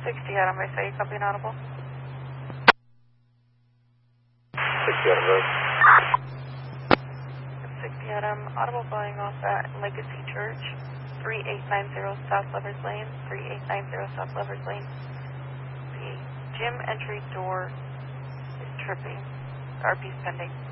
60 Adam, I say, copy inaudible. 60 Adam Road. 60 Adam, audible going off at Legacy Church, 3890 South Lovers Lane, 3890 South Lovers Lane. The gym entry door is tripping. RP's pending.